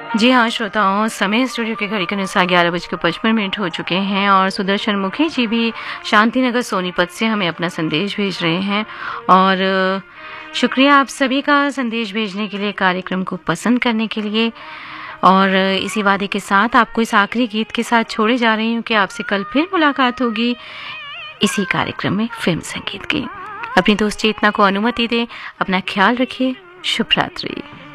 जी हाँ श्रोताओं, समय स्टूडियो के घड़ी के अनुसार 11:55 हो चुके हैं और सुदर्शन मुखी जी भी शांति नगर सोनीपत से हमें अपना संदेश भेज रहे हैं। और शुक्रिया आप सभी का संदेश भेजने के लिए, कार्यक्रम को पसंद करने के लिए। और इसी वादे के साथ आपको इस आखिरी गीत के साथ छोड़े जा रही हूँ कि आपसे कल फिर मुलाकात होगी इसी कार्यक्रम में फिल्म संगीत की। अपनी दोस्त चेतना को अनुमति दें, अपना ख्याल रखिए, शुभ रात्रि।